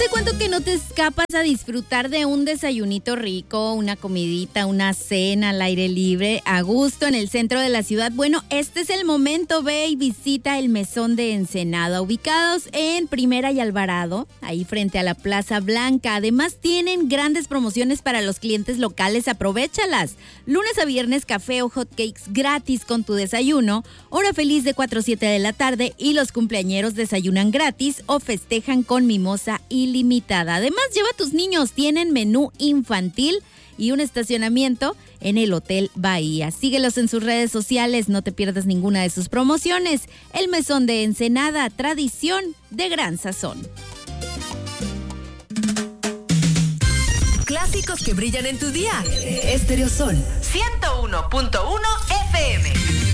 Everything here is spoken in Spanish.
¿Hace cuánto que no te escapas a disfrutar de un desayunito rico, una comidita, una cena al aire libre, a gusto en el centro de la ciudad? Bueno, este es el momento. Ve y visita el Mesón de Ensenada, ubicados en Primera y Alvarado, ahí frente a la Plaza Blanca. Además, tienen grandes promociones para los clientes locales. Aprovéchalas. Lunes a viernes, café o hot cakes gratis con tu desayuno, hora feliz de 4 a 7 de la tarde, y los cumpleañeros desayunan gratis o festejan con mimosa ilimitada. Además, lleva a tus niños, tienen menú infantil y un estacionamiento en el Hotel Bahía. Síguelos en sus redes sociales, no te pierdas ninguna de sus promociones. El Mesón de Ensenada, tradición de gran sazón. Clásicos que brillan en tu día. Stereo Sol 101.1 FM.